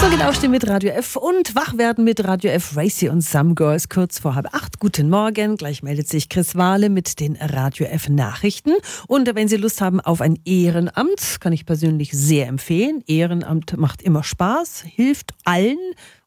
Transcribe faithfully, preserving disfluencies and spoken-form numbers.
So geht aufstehen mit Radio F und wach werden mit Radio F. Racy und Some Girls kurz vor halb acht. Guten Morgen. Gleich meldet sich Chris Wahle mit den Radio F Nachrichten. Und wenn Sie Lust haben auf ein Ehrenamt, kann ich persönlich sehr empfehlen. Ehrenamt macht immer Spaß, hilft allen.